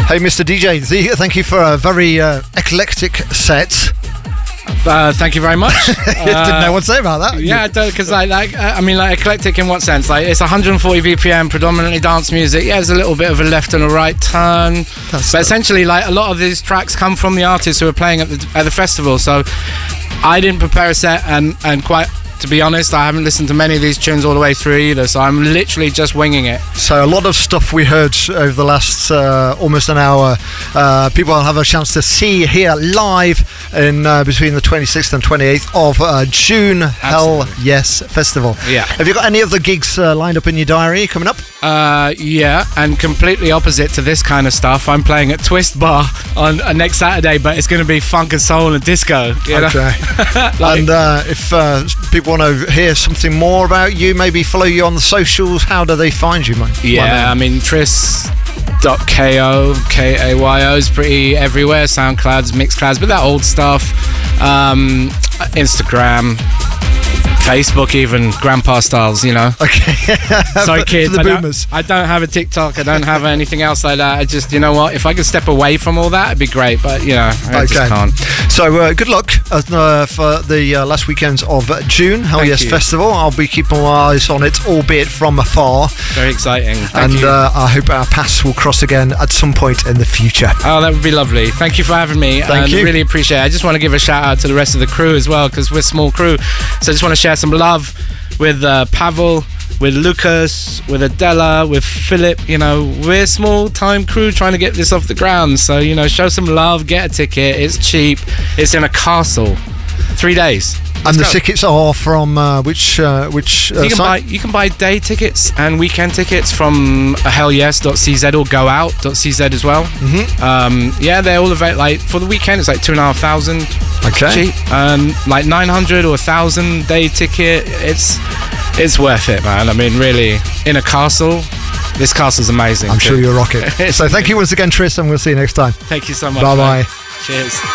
Hey, Mr. DJ Z, thank you for a very eclectic set. Thank you very much. Didn't know what to say about that. Yeah, I don't, because eclectic in what sense? Like, it's 140 BPM, predominantly dance music. Yeah, there's a little bit of a left and a right turn, but essentially, like, a lot of these tracks come from the artists who are playing at the festival. So I didn't prepare a set, and quite to be honest, I haven't listened to many of these tunes all the way through either, so I'm literally just winging it. So a lot of stuff we heard over the last almost an hour, people will have a chance to see here live in between the 26th and 28th of June. Absolutely. Hell Yes Festival. Yeah. Have you got any other gigs lined up in your diary coming up? Yeah, and completely opposite to this kind of stuff, I'm playing at Twist Bar on next Saturday, but it's going to be funk and soul and disco. You know? Okay. And if people want to hear something more about you, maybe follow you on the socials, how do they find you, mate? Yeah, I mean, Tris.ko, Kayo is pretty everywhere. SoundClouds, Mixclouds, but that old stuff. Instagram, Facebook, even Grandpa Styles, you know. Okay. Sorry, kids. For the boomers. I don't have a TikTok. I don't have anything else like that. I just, you know what? If I could step away from all that, it'd be great. But, you know, I just can't. So, good luck for the last weekends of June, Hell Yes Festival. I'll be keeping my eyes on it, albeit from afar. Very exciting. Thank you. I hope our paths will cross again at some point in the future. Oh, that would be lovely. Thank you for having me. Thank you. Really appreciate it. I just want to give a shout out to the rest of the crew as well, because we're a small crew. So I just want to share some love with Pavel, with Lucas, with Adela, with Philip. You know, we're a small time crew trying to get this off the ground. So, you know, show some love, get a ticket. It's cheap. It's in a castle. 3 days. And the tickets are from which site? You can buy day tickets and weekend tickets from hellyes.cz or goout.cz as well. Mm-hmm. Yeah, they're all available. Like, for the weekend, it's like 2,500. Okay. Cheap. Like 900 or 1,000 day ticket. It's worth it, man. I mean, really, in a castle. This castle's amazing. I'm sure you'll rock it. So thank you once again, Tris, and we'll see you next time. Thank you so much. Bye-bye. Man. Cheers.